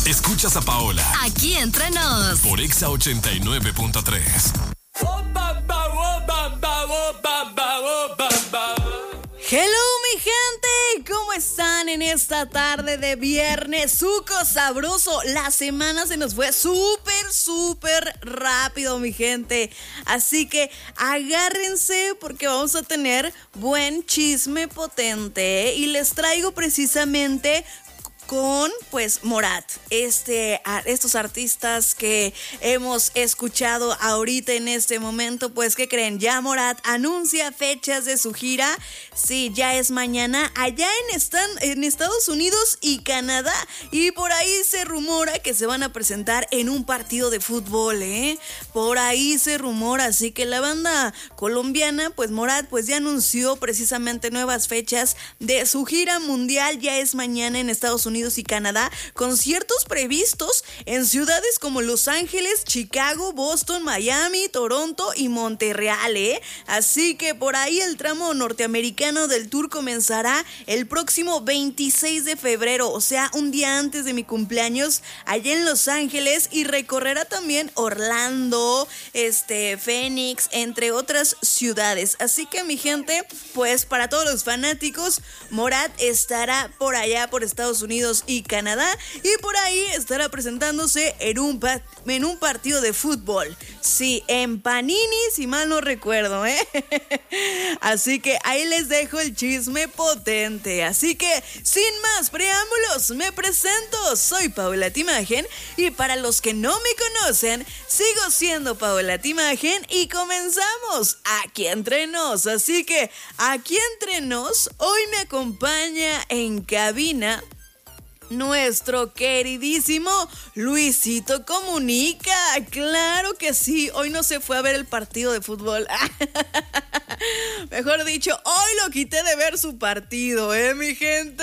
Escuchas a Paola. Aquí entre nos. Por Exa 89.3. Hello, mi gente, ¿cómo están en esta tarde de viernes? Suco sabroso, la semana se nos fue súper rápido, mi gente. Así que agárrense porque vamos a tener buen chisme potente, ¿eh? Y les traigo precisamente con, pues, Morat, estos artistas que hemos escuchado ahorita en este momento. Pues, ¿qué creen? Ya Morat anuncia fechas de su gira. Sí, ya es mañana allá en Estados Unidos y Canadá. Y por ahí se rumora que se van a presentar en un partido de fútbol, ¿eh? Por ahí se rumora. Así que la banda colombiana, pues Morat, pues ya anunció precisamente nuevas fechas de su gira mundial. Ya es mañana en Estados Unidos y Canadá, conciertos previstos en ciudades como Los Ángeles, Chicago, Boston, Miami, Toronto y Monterreal, ¿eh? Así que por ahí el tramo norteamericano del tour comenzará el próximo 26 de febrero, o sea, un día antes de mi cumpleaños, allá en Los Ángeles, y recorrerá también Orlando, Phoenix, entre otras ciudades. Así que, mi gente, pues para todos los fanáticos, Morat estará por allá, por Estados Unidos y Canadá, y por ahí estará presentándose en un partido de fútbol. Sí, en Panini, si mal no recuerdo, ¿eh? Así que ahí les dejo el chisme potente. Así que, sin más preámbulos, me presento. Soy Paola Timagen, y para los que no me conocen, sigo siendo Paola Timagen, y comenzamos aquí entre nos. Así que, aquí entre nos, hoy me acompaña en cabina nuestro queridísimo Luisito Comunica. Claro que sí, hoy no se fue a ver el partido de fútbol. Mejor dicho, hoy lo quité de ver su partido, mi gente.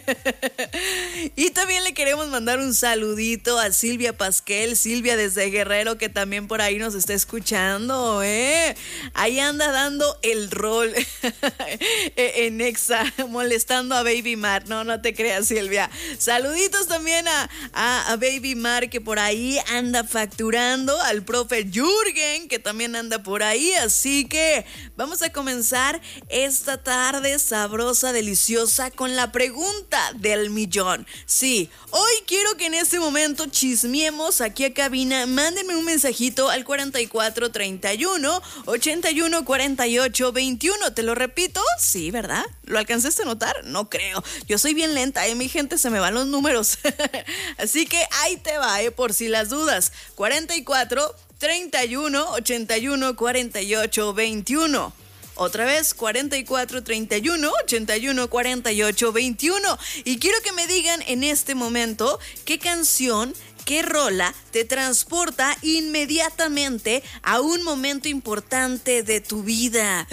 Y también le queremos mandar un saludito a Silvia Pasquel, Silvia desde Guerrero, que también por ahí nos está escuchando, Ahí anda dando el rol en Exa, molestando a Baby Mar. No te creas, Silvia. Saluditos también a Baby Mar, que por ahí anda facturando, al profe Jürgen, que también anda por ahí. Así que vamos a comenzar esta tarde sabrosa, deliciosa, con la pregunta del millón. Sí, hoy quiero que en este momento chismeemos aquí a cabina. Mándenme un mensajito al 4431 81 48 21. ¿Te lo repito? Sí, ¿verdad? ¿Lo alcanzaste a notar? No creo. Yo soy bien lenta, mi gente, se me van los números. Así que ahí te va, por si las dudas. 44 31 81 48 21. Otra vez, 44 31 81 48 21. Y quiero que me digan en este momento qué canción, qué rola te transporta inmediatamente a un momento importante de tu vida.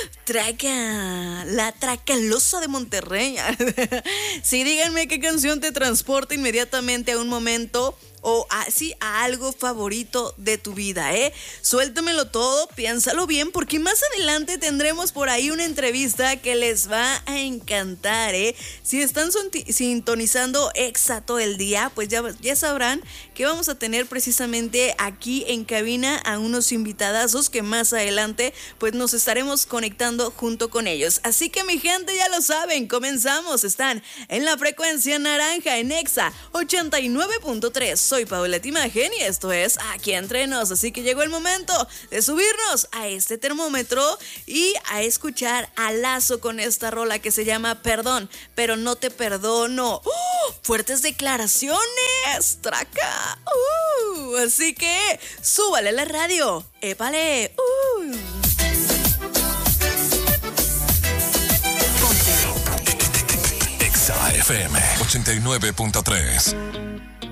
La Tracalosa de Monterrey. Sí, díganme qué canción te transporta inmediatamente a un momento o a algo favorito de tu vida, Suéltamelo todo, piénsalo bien, porque más adelante tendremos por ahí una entrevista que les va a encantar, Si están sintonizando Exa todo el día, pues ya sabrán que vamos a tener precisamente aquí en cabina a unos invitadazos que más adelante pues nos estaremos conectando junto con ellos. Así que, mi gente, ya lo saben, comenzamos. Están en la frecuencia naranja en Exa 89.3. Soy Paola Timagen y esto es Aquí Entre Nos. Así que llegó el momento de subirnos a este termómetro y a escuchar a Lazo con esta rola que se llama Perdón, pero no te perdono. Fuertes declaraciones, traca. Así que súbale a la radio. Épale. Exa FM 89.3.